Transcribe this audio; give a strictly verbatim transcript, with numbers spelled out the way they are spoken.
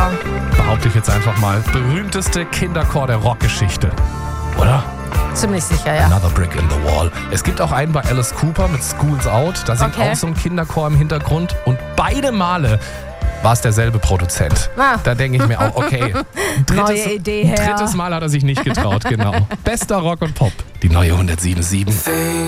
der, behaupte ich jetzt einfach mal, berühmteste Kinderchor der Rockgeschichte. Oder? Ziemlich sicher, ja. Another Brick in the Wall. Es gibt auch einen bei Alice Cooper mit School's Out. Da singt Okay. auch so ein Kinderchor im Hintergrund. Und beide Male war es derselbe Produzent. Ah. Da denke ich mir auch, okay, drittes, Neue Idee her. drittes Mal hat er sich nicht getraut, genau. Bester Rock und Pop. Die neue hundertsieben Komma sieben.